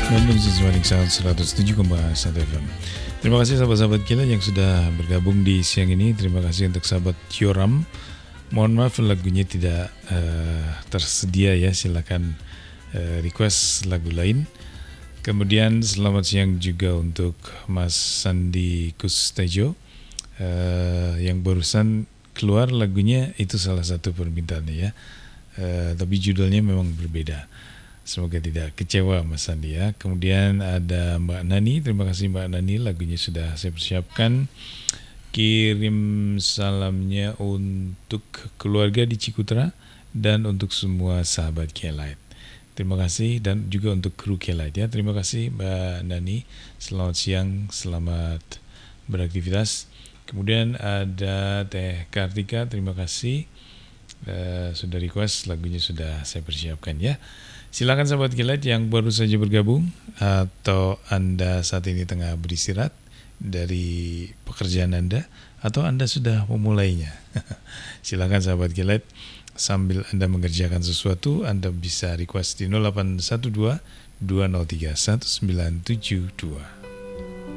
Bandung Siswaning Sound 107,1 FM. Terima kasih sahabat-sahabat kita yang sudah bergabung di siang ini. Terima kasih untuk sahabat Yoram. Mohon maaf lagunya tidak tersedia ya. Silakan request lagu lain. Kemudian selamat siang juga untuk Mas Sandi Kustejo yang barusan keluar lagunya, itu salah satu permintaannya ya. Tapi judulnya memang berbeda. Semoga tidak kecewa Mas Sandi ya. Kemudian ada Mbak Nani, terima kasih Mbak Nani, lagunya sudah saya persiapkan. Kirim salamnya untuk keluarga di Cikutra dan untuk semua sahabat K-Light. Terima kasih, dan juga untuk kru K-Light ya. Terima kasih Mbak Nani. Selamat siang, selamat beraktivitas. Kemudian ada Teh Kartika, terima kasih sudah request, lagunya sudah saya persiapkan ya. Silakan sahabat K-Light yang baru saja bergabung atau Anda saat ini tengah beristirahat dari pekerjaan Anda atau Anda sudah memulainya. Silakan sahabat K-Light, sambil Anda mengerjakan sesuatu, Anda bisa request di 0812 203 1972.